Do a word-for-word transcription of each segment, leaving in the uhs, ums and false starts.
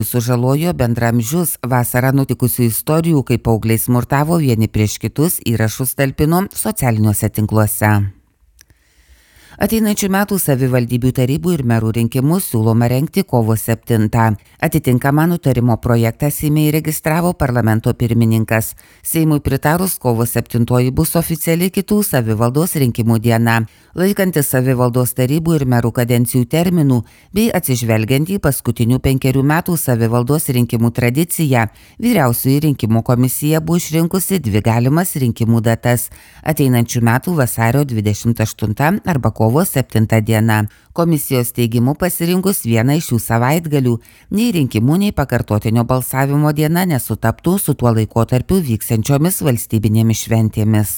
Sužalojo bendramžius. Vasarą nutikusių istorijų, kai paaugliai smurtavo vieni prieš kitus, įrašus talpino socialiniuose tinkluose. Ateinančių metų savivaldybių tarybų ir merų rinkimus siūloma rengti kovo septintą. Atitinkamą nutarimo projektą Seime įregistravo parlamento pirmininkas. Seimui pritarus kovo septintoji bus oficiali kitų savivaldos rinkimų diena. Laikantis savivaldos tarybų ir merų kadencijų terminų bei atsižvelgiant į paskutinių penkerių metų savivaldos rinkimų tradiciją, Vyriausioji rinkimų komisija buvo išrinkusi dvi galimas rinkimų datas – ateinančių metų vasario dvidešimt aštunta arba kovo septinta diena. Komisijos teigimu pasirinkus vieną iš šių savaitgalių, nei rinkimų, nei pakartotinio balsavimo diena nesutaptų su tuo laikotarpiu vyksiančiomis valstybinėmis šventėmis.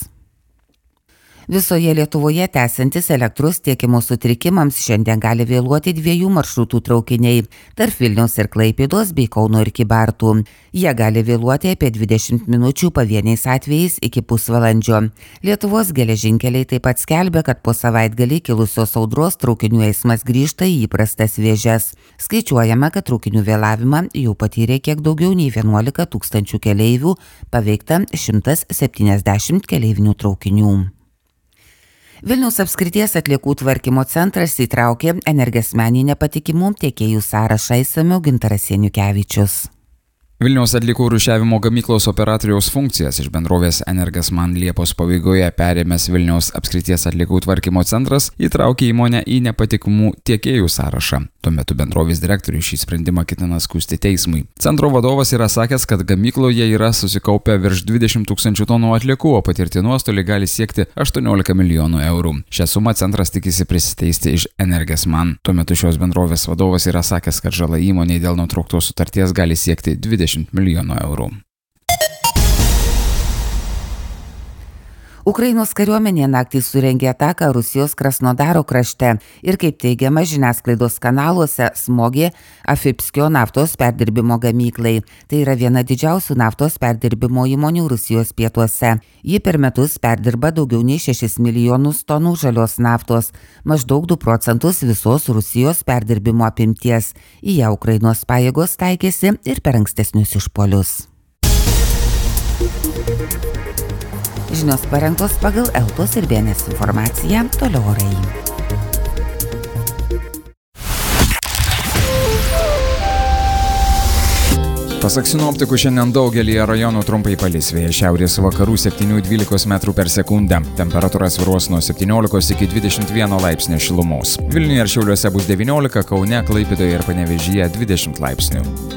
Visoje Lietuvoje tęsiantis elektros tiekimo sutrikimams šiandien gali vėluoti dviejų maršrutų traukiniai tarp Vilniaus ir Klaipėdos bei Kauno ir Kybartų. Jie gali vėluoti apie dvidešimt minučių, pavieniais atvejais iki pusvalandžio. Lietuvos geležinkeliai taip pat skelbia, kad po savaitgalį kilusios audros traukinių eismas grįžta į įprastas vėžes. Skaičiuojama, kad traukinių vėlavimą jau patyrė kiek daugiau nei vienuolika tūkstančių keleivių, paveikta šimtas septyniasdešimt keleivinių traukinių. Vilniaus apskrities atliekų tvarkymo centras įtraukė Energesmenį nepatikimų tiekėjų sąrašą, išsamiau Gintaras Janukevičius. Vilniaus atliekų rūšiavimo gamyklos operatoriaus funkcijas iš bendrovės Energesman Liepos pabaigoje perėmęs Vilniaus apskrities atliekų tvarkymo centras įtraukė įmonę į nepatikimų tiekėjų sąrašą. Tuo metu bendrovės direktorius šį sprendimą ketina skųsti teismui. Centro vadovas yra sakęs, kad gamykloje yra susikaupę virš dvidešimt tūkstančių tonų atliekų, o patirti nuostoliai gali siekti aštuoniolika milijonų eurų. Šią sumą centras tikisi prisiteisti iš Energesman. Tuo metu šios bendrovės vadovas yra sakęs, kad žala įmonei dėl nutrauktos sutarties gali siekti dvidešimt milijonų eurų. Ukrainos kariuomenė naktį surengė ataką Rusijos Krasnodaro krašte ir, kaip teigiama žiniasklaidos kanaluose, smogė Afipskio naftos perdirbimo gamyklai. Tai yra viena didžiausių naftos perdirbimo įmonių Rusijos pietuose. Ji per metus perdirba daugiau nei šešis milijonus tonų žalios naftos, maždaug du procentus visos Rusijos perdirbimo apimties. Į ją Ukrainos pajėgos taikėsi ir per ankstesnius išpuolius. Žinios parengtos pagal Eltos ir B N S informaciją, toliau orai. Pasak sinoptikų, šiandien daugelyje rajonų trumpai palis, vėjas šiaurės vakarų septynių dvylikos metrų per sekundę. Temperatūra svyruos nuo septyniolikos iki dvidešimt vieno laipsnio šilumos. Vilniuje ir Šiauliuose bus devyniolika, Kaune, Klaipėdoje ir Panevėžyje dvidešimt laipsnių.